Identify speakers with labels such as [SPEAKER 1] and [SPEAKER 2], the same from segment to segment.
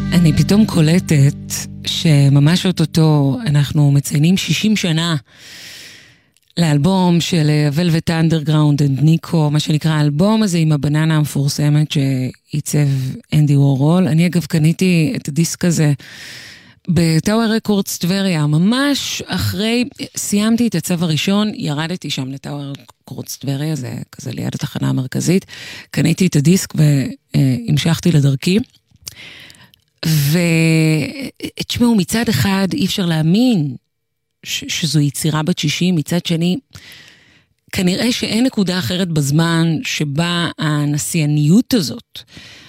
[SPEAKER 1] אני פתאום קולטת שממש אותו אנחנו מציינים 60 שנה לאלבום של Velvet Underground and Nico, מה שנקרא האלבום הזה עם הבננה המפורסמת שעיצב אנדי וורהול. אני אגב קניתי את הדיסק הזה בטאוור רקורדס טבריה, ממש אחרי, סיימתי את הצו הראשון, ירדתי שם לטאוור רקורדס טבריה, זה כזה ליד התחנה המרכזית, קניתי את הדיסק והמשכתי לדרכי. ותשמעו, מצד אחד אי אפשר להאמין שזו יצירה בת 60, מצד שני כנראה שאין נקודה אחרת בזמן שבה הנסייניות הזאת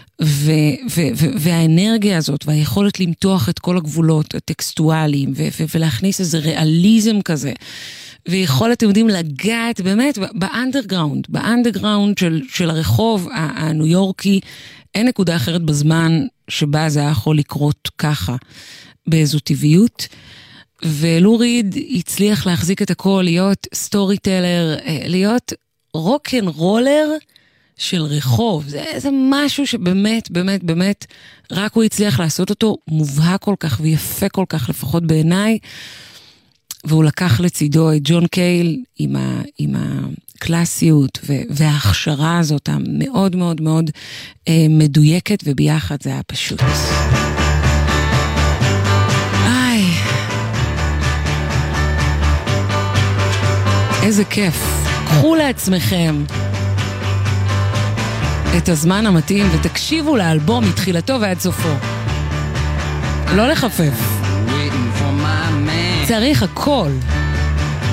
[SPEAKER 1] והאנרגיה הזאת והיכולת למתוח את כל הגבולות הטקסטואליים ולהכניס איזה ריאליזם כזה ויכולת, אתם יודעים, לגעת באמת באנדרגראונד של הרחוב הניו יורקי. אין נקודה אחרת בזמן שבה זה היה יכול לקרות ככה, באיזו טבעיות. ולו ריד הצליח להחזיק את הכל, להיות סטורי טלר, להיות רוק'נ'רולר של רחוב. זה משהו שבאמת, באמת, באמת, רק הוא הצליח לעשות אותו מובהק כל כך ויפה כל כך, לפחות בעיניי. והוא לקח לצידו את ג'ון קייל עם הקלאסיות וההכשרה הזאת המאוד מאוד מאוד מדויקת, וביחד זה היה פשוט. איזה כיף. קחו לעצמכם את הזמן המתאים ותקשיבו לאלבום מתחילתו ועד סופו. לא לחפף. צריך הכל.